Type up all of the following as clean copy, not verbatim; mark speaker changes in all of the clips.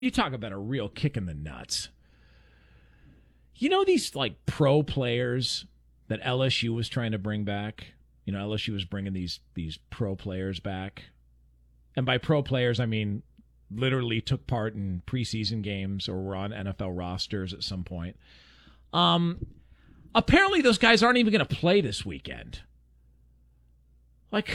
Speaker 1: You talk about a real kick in the nuts. You know these like pro players that LSU was trying to bring back? You know, LSU was bringing these pro players back. And by pro players, I mean literally took part in preseason games or were on NFL rosters at some point. Apparently those guys aren't even going to play this weekend. Like,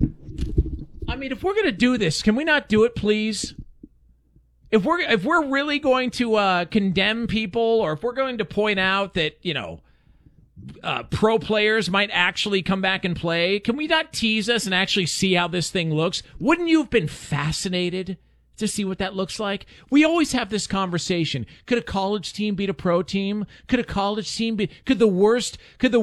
Speaker 1: I mean, if we're going to do this, can we not do it, please? If we're really going to condemn people, or if we're going to point out that, you know, pro players might actually come back and play, can we not tease us and actually see how this thing looks? Wouldn't you have been fascinated to see what that looks like? We always have this conversation. Could a college team beat a pro team? Could a college team could the worst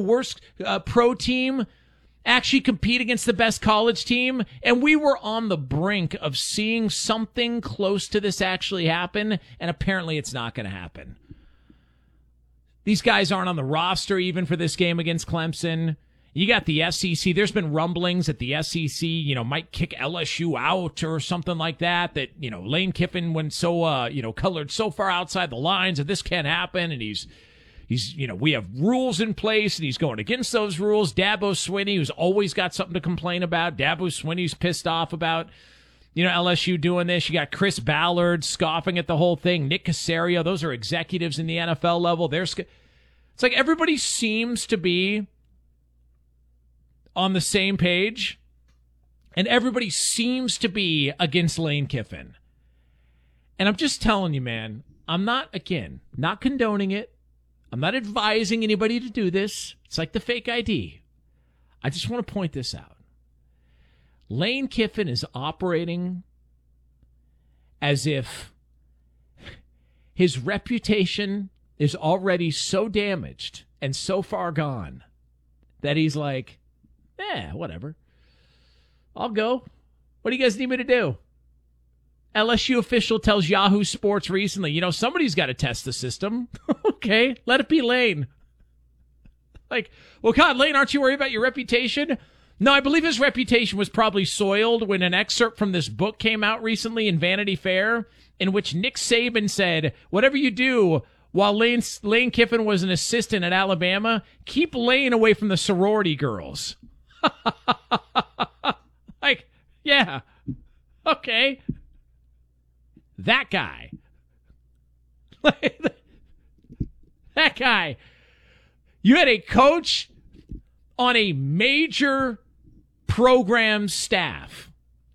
Speaker 1: pro team actually compete against the best college team? And we were on the brink of seeing something close to this actually happen, and apparently it's not going to happen. These guys aren't on the roster even for this game against Clemson. You got the SEC. There's been rumblings that the SEC, you know, might kick LSU out or something like that. That, you know, Lane Kiffin went so, colored so far outside the lines that this can't happen. And he's, you know, we have rules in place and he's going against those rules. Dabo Swinney, who's always got something to complain about. Dabo Swinney's pissed off about, you know, LSU doing this. You got Chris Ballard scoffing at the whole thing. Nick Caserio. Those are executives in the NFL level. It's like everybody seems to be on the same page, and everybody seems to be against Lane Kiffin. And I'm just telling you, man, I'm not condoning it. I'm not advising anybody to do this. It's like the fake ID. I just want to point this out. Lane Kiffin is operating as if his reputation is already so damaged and so far gone that he's like, whatever. I'll go. What do you guys need me to do? LSU official tells Yahoo Sports recently, you know, somebody's got to test the system. Okay, let it be Lane. Like, well, God, Lane, aren't you worried about your reputation? No, I believe his reputation was probably soiled when an excerpt from this book came out recently in Vanity Fair, in which Nick Saban said, whatever you do, while Lane Kiffin was an assistant at Alabama, keep Lane away from the sorority girls. Like, yeah, okay. That guy. That guy. You had a coach on a major program staff,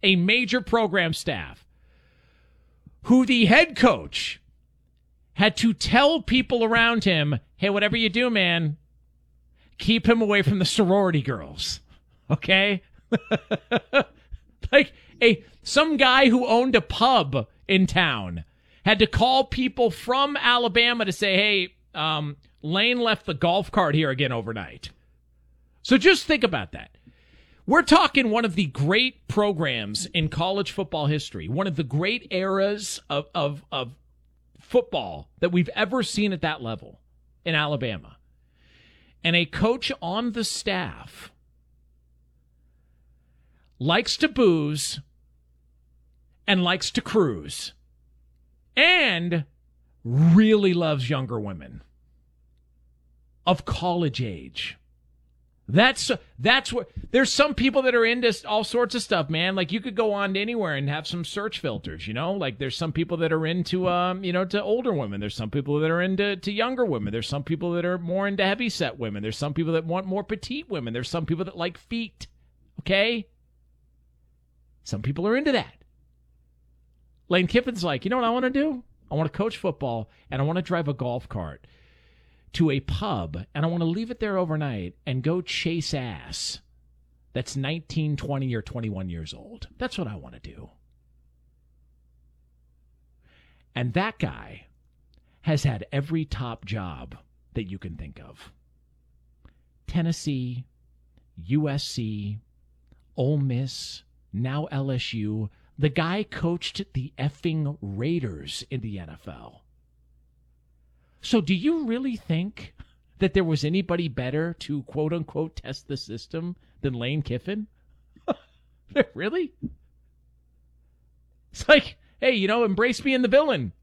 Speaker 1: who the head coach had to tell people around him, hey, whatever you do, man, keep him away from the sorority girls. Okay? Like some guy who owned a pub in town had to call people from Alabama to say, hey, Lane left the golf cart here again overnight. So just think about that. We're talking one of the great programs in college football history, one of the great eras of football that we've ever seen at that level in Alabama. And a coach on the staff likes to booze and likes to cruise and really loves younger women of college age. That's what there's some people that are into all sorts of stuff, man. Like you could go on to anywhere and have some search filters, you know, like there's some people that are into, to older women. There's some people that are into younger women. There's some people that are more into heavy set women. There's some people that want more petite women. There's some people that like feet. Okay. Some people are into that. Lane Kiffin's like, you know what I want to do? I want to coach football and I want to drive a golf cart to a pub, and I want to leave it there overnight and go chase ass that's 19, 20, or 21 years old. That's what I want to do. And that guy has had every top job that you can think of. Tennessee, USC, Ole Miss, now LSU. The guy coached the effing Raiders in the NFL. So do you really think that there was anybody better to, quote-unquote, test the system than Lane Kiffin? Really? It's like, Hey, embrace being the villain.